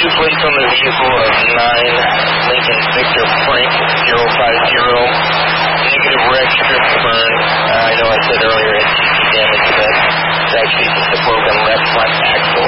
two plates on the vehicle of 9 Lincoln Victor Frank 050